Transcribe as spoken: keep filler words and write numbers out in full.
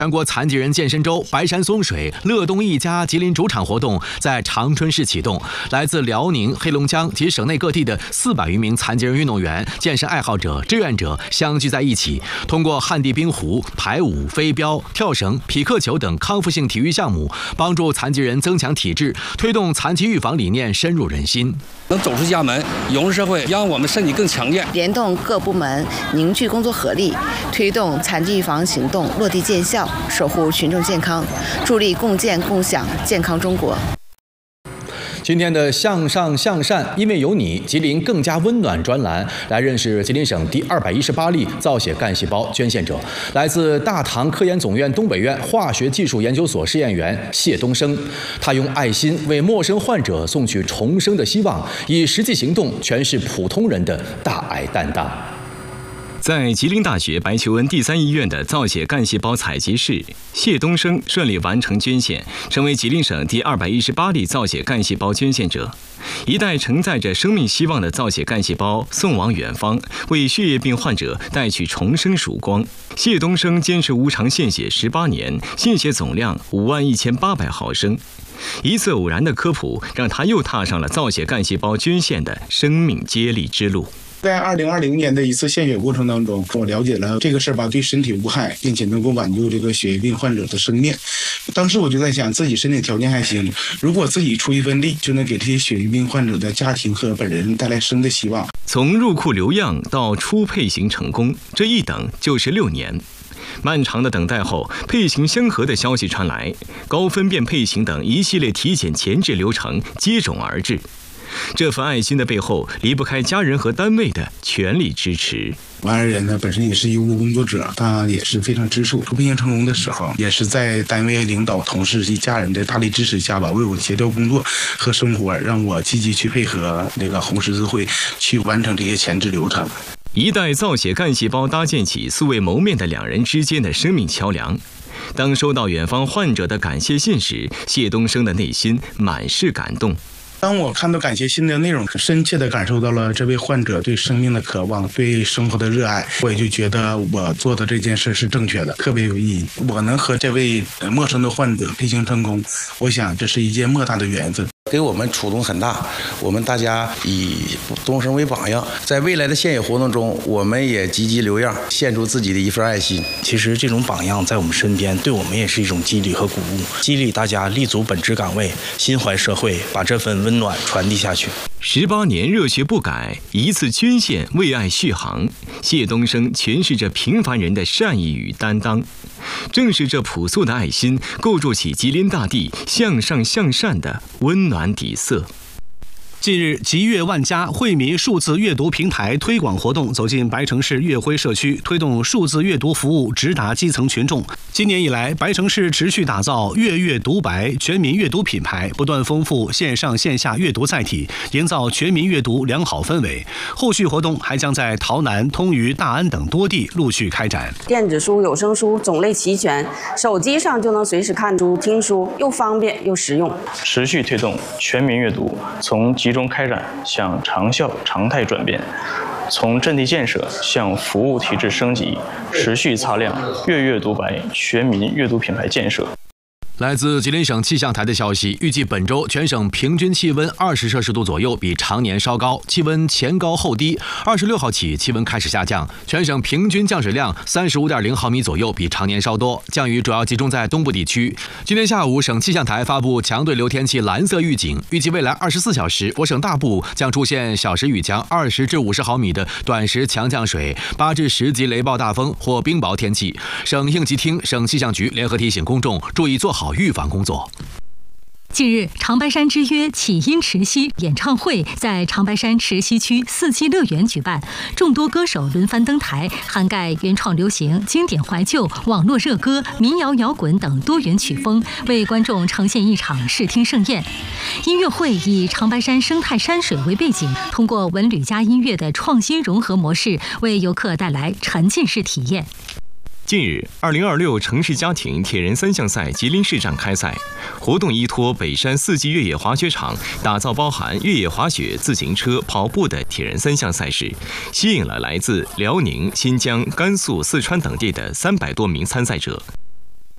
全国残疾人健身周白山松水乐东一家吉林主场活动在长春市启动，来自辽宁、黑龙江及省内各地的四百余名残疾人运动员、健身爱好者、志愿者相聚在一起，通过旱地冰壶、排舞、飞镖、跳绳、匹克球等康复性体育项目，帮助残疾人增强体质，推动残疾预防理念深入人心。 能走出家门，融入社会，让我们身体更强健。 联动各部门凝聚工作合力，推动残疾预防行动落地见效，守护群众健康，助力共建共享健康中国。 今天的向上向善，因为有你，吉林更加温暖专栏来认识吉林省第二百一十八例造血干细胞捐献者，来自大唐科研总院东北院化学技术研究所试验员谢东升。他用爱心为陌生患者送去重生的希望，以实际行动诠释普通人的大爱担当。 在吉林大学白求恩第三医院的造血干细胞采集室，谢东升顺利完成捐献，成为吉林省第二百一十八例造血干细胞捐献者。一袋承载着生命希望的造血干细胞送往远方，为血液病患者带去重生曙光。谢东升坚持无偿献血十八年，献血总量五万一千八百毫升。一次偶然的科普，让他又踏上了造血干细胞捐献的生命接力之路。 在二零二零年的一次献血过程当中，我了解了这个事儿吧，对身体无害，并且能够挽救这个血液病患者的生命。当时我就在想，自己身体条件还行，如果自己出一份力，就能给这些血液病患者的家庭和本人带来生的希望。 从入库留样到初配型成功，这一等就是六年。漫长的等待后，配型相合的消息传来，高分辨配型等一系列体检前置流程接踵而至。这份爱心的背后，离不开家人和单位的全力支持。 我爱人呢，本身也是医务工作者，他也是非常支持我。出配型成功的时候，也是在单位领导、同事及家人的大力支持下吧，为我协调工作和生活，让我积极去配合那个红十字会去完成这些前置流程。 一代造血干细胞搭建起素未谋面的两人之间的生命桥梁。当收到远方患者的感谢信时，谢东升的内心满是感动。 当我看到感谢信的内容，深切地感受到了这位患者对生命的渴望，对生活的热爱，我也就觉得我做的这件事是正确的，特别有意义。我能和这位陌生的患者配型成功，我想这是一件莫大的缘分， 给我们触动很大。我们大家以东升为榜样，在未来的献血活动中，我们也积极留样，献出自己的一份爱心。 其实这种榜样在我们身边，对我们也是一种激励和鼓舞，激励大家立足本职岗位，心怀社会，把这份温暖传递下去。 十八年热血不改，一次捐献为爱续航。谢东升诠释着平凡人的善意与担当，正是这朴素的爱心，构筑起吉林大地向上向善的温暖底色。 近日，集阅万家惠民数字阅读平台推广活动走进白城市岳辉社区，推动数字阅读服务直达基层群众。今年以来，白城市持续打造阅阅读白全民阅读品牌，不断丰富线上线下阅读载体，营造全民阅读良好氛围。后续活动还将在洮南、通榆、大安等多地陆续开展。 电子书、有声书种类齐全，手机上就能随时看书、听书，又方便又实用。 持续推动全民阅读从集中开展向长效常态转变，从阵地建设向服务体制升级，持续擦亮阅阅读白全民阅读品牌建设。 来自吉林省气象台的消息，预计本周全省平均气温二十摄氏度左右，比常年稍高，气温前高后低。二十六号起，气温开始下降，全省平均降水量三十五点零毫米左右，比常年稍多。降雨主要集中在东部地区。今天下午，省气象台发布强对流天气蓝色预警，预计未来二十四小时，我省大部将出现小时雨降二十至五十毫米的短时强降水，八至十级雷暴大风或冰雹天气。省应急厅、省气象局联合提醒公众注意做好预防工作。 近日，长白山之约启音池溪演唱会在长白山池溪区四季乐园举办，众多歌手轮番登台，涵盖原创流行、经典怀旧、网络热歌、民谣摇滚等多元曲风，为观众呈现一场视听盛宴。音乐会以长白山生态山水为背景，通过文旅加音乐的创新融合模式，为游客带来沉浸式体验。 近日，二零二六城市家庭铁人三项赛吉林市站开赛，活动依托北山四季越野滑雪场，打造包含越野滑雪、自行车、跑步的铁人三项赛事，吸引了来自辽宁、新疆、甘肃、四川等地的三百多名参赛者。